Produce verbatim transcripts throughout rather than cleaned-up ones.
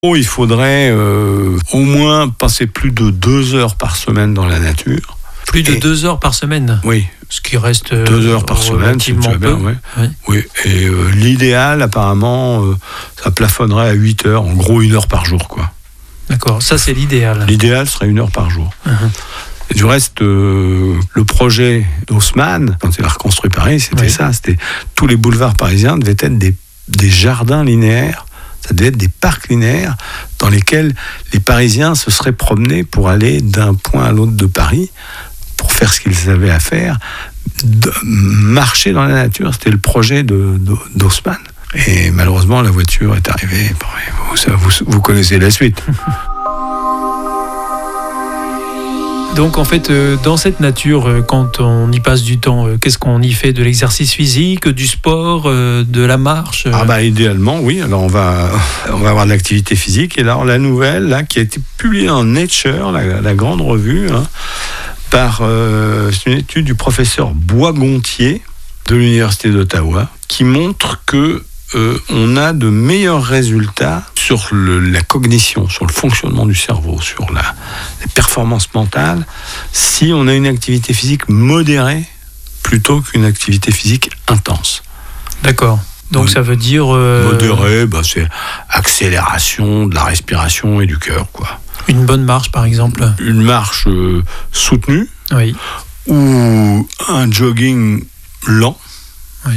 Oh, il faudrait euh, au moins passer plus de deux heures par semaine dans la nature. Plus de et, deux heures par semaine. Oui. Ce qui reste euh, deux heures par semaine, si tu vas bien, ouais. Oui. Oui. Et euh, l'idéal, apparemment, euh, ça plafonnerait à huit heures, en gros une heure par jour, quoi. D'accord, ça c'est l'idéal. L'idéal serait une heure par jour. Uh-huh. Et du reste, euh, le projet d'Haussmann, quand il a reconstruit Paris, c'était oui. ça. C'était tous les boulevards parisiens devaient être des, des jardins linéaires. Ça devait être des parcs linéaires dans lesquels les Parisiens se seraient promenés pour aller d'un point à l'autre de Paris, pour faire ce qu'ils avaient à faire, de marcher dans la nature. C'était le projet de, de, d'Haussmann. Et malheureusement, la voiture est arrivée. Vous, vous, vous connaissez la suite. Donc en fait, euh, dans cette nature, euh, quand on y passe du temps, euh, qu'est-ce qu'on y fait? De l'exercice physique, du sport, euh, de la marche euh... Ah bah idéalement, oui. Alors on va, on va avoir de l'activité physique. Et alors la nouvelle, là, qui a été publiée en Nature, la, la grande revue, hein, par euh, c'est une étude du professeur Boisgontier de l'Université d'Ottawa, qui montre que Euh, on a de meilleurs résultats sur le, la cognition, sur le fonctionnement du cerveau, sur la, la performance mentale, si on a une activité physique modérée plutôt qu'une activité physique intense. D'accord. Donc Mod- ça veut dire... Euh... Modéré, bah, c'est accélération de la respiration et du cœur, quoi. Une bonne marche, par exemple. Une marche euh, soutenue. Oui. Ou un jogging lent. Oui.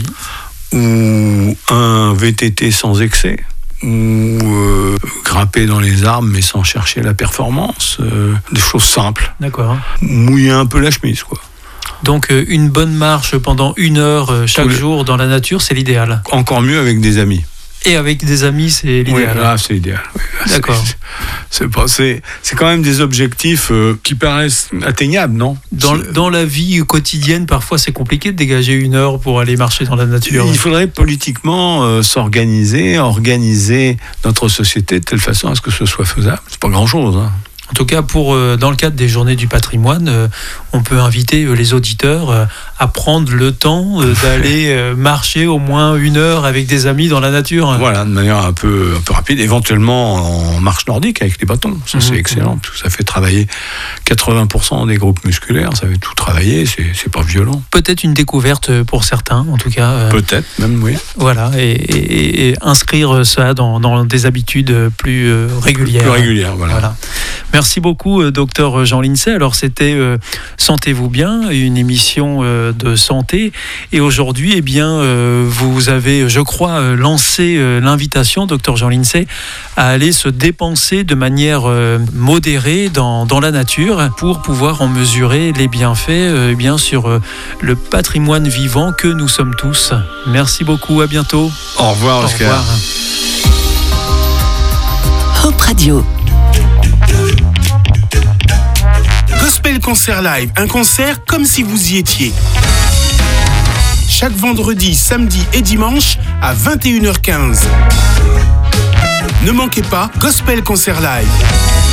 Ou un V T T sans excès, ou euh, grimper dans les arbres mais sans chercher la performance, euh, des choses simples. D'accord. Mouiller un peu la chemise, quoi. Donc euh, une bonne marche pendant une heure euh, chaque les... jour dans la nature, c'est l'idéal. Encore mieux avec des amis. Et avec des amis, c'est l'idéal. Oui, là, c'est l'idéal. Oui, là, d'accord. C'est, c'est, pas, c'est, c'est quand même des objectifs euh, qui paraissent atteignables, non? Dans, dans la vie quotidienne, parfois, c'est compliqué de dégager une heure pour aller marcher dans la nature. Il faudrait politiquement euh, s'organiser, organiser notre société de telle façon à ce que ce soit faisable. C'est pas grand-chose, hein. En tout cas, pour, euh, dans le cadre des Journées du patrimoine, euh, on peut inviter euh, les auditeurs euh, à prendre le temps euh, d'aller euh, marcher au moins une heure avec des amis dans la nature. Voilà, de manière un peu, un peu rapide, éventuellement en marche nordique avec les bâtons. Ça, mmh, c'est excellent, mmh. parce que ça fait travailler quatre-vingts pour cent des groupes musculaires, ça fait tout travailler, c'est, c'est pas violent. Peut-être une découverte pour certains, en tout cas. Euh, Peut-être, même, oui. Voilà, et, et, et inscrire ça dans, dans des habitudes plus euh, régulières. Plus régulières, voilà. voilà. Merci beaucoup, docteur Jean Lincey. Alors, c'était euh, Sentez-vous bien, une émission euh, de santé. Et aujourd'hui, eh bien, euh, vous avez, je crois, euh, lancé euh, l'invitation, docteur Jean Lincey, à aller se dépenser de manière euh, modérée dans, dans la nature pour pouvoir en mesurer les bienfaits euh, eh bien, sur euh, le patrimoine vivant que nous sommes tous. Merci beaucoup, à bientôt. Au revoir, Oscar. Au revoir. Hope Radio. Gospel Concert Live, un concert comme si vous y étiez. Chaque vendredi, samedi et dimanche à vingt et une heures quinze. Ne manquez pas Gospel Concert Live.